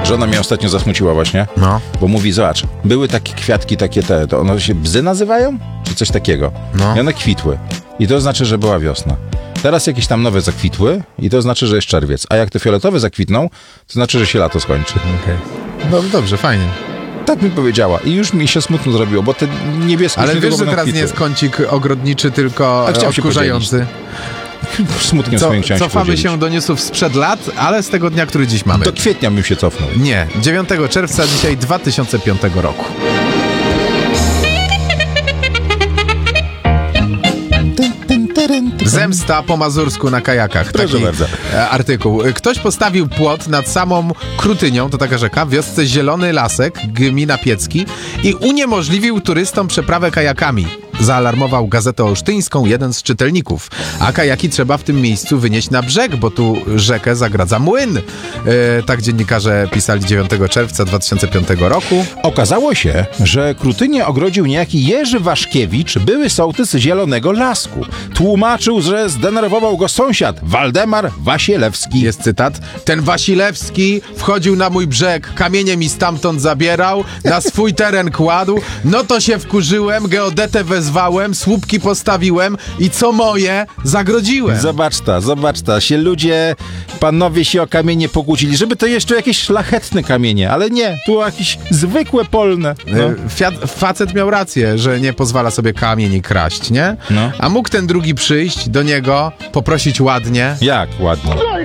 Żona mnie ostatnio zasmuciła właśnie, No. bo mówi, zobacz, były takie kwiatki, takie to one się bzy nazywają? Czy coś takiego? No. I one kwitły. I to znaczy, że była wiosna. Teraz jakieś tam nowe zakwitły i to znaczy, że jest czerwiec. A jak te fioletowe zakwitną, to znaczy, że się lato skończy. Okej. No dobrze, fajnie. Tak mi powiedziała. I już mi się smutno zrobiło, bo te niebieskie... Ale już wiesz, niedługo że będą teraz nie kwitły. jest kącik ogrodniczy, tylko A chciałem się odkurzający. Smutkiem swoim chciałem się Cofamy podzielić. się do newsów sprzed lat, ale z tego dnia, który dziś mamy. Do kwietnia bym się cofnął. Nie, 9 czerwca, dzisiaj 2005 roku. Zemsta po mazursku na kajakach. Proszę Taki bardzo. artykuł. Ktoś postawił płot nad samą Krutynią, to taka rzeka, w wiosce Zielony Lasek, gmina Piecki, i uniemożliwił turystom przeprawę kajakami. Zaalarmował Gazetę Olsztyńską jeden z czytelników. A kajaki trzeba w tym miejscu wynieść na brzeg, bo tu rzekę zagradza młyn. Tak dziennikarze pisali 9 czerwca 2005 roku. Okazało się, że Krutynię ogrodził niejaki Jerzy Waszkiewicz, były sołtys Zielonego Lasku. Tłumaczył, że zdenerwował go sąsiad Waldemar Wasielewski. Jest cytat. Ten Wasilewski wchodził na mój brzeg, kamienie mi stamtąd zabierał, na swój teren kładł, no to się wkurzyłem, geodetę wezwałem, słupki postawiłem i co moje, zagrodziłem. Zobacz ta, się ludzie, panowie się o kamienie pokłócili, żeby to jeszcze jakieś szlachetne kamienie, ale nie, tu jakieś zwykłe polne. No. Facet miał rację, że nie pozwala sobie kamieni kraść, nie? No. A mógł ten drugi przyjść do niego, poprosić ładnie. Jak ładnie.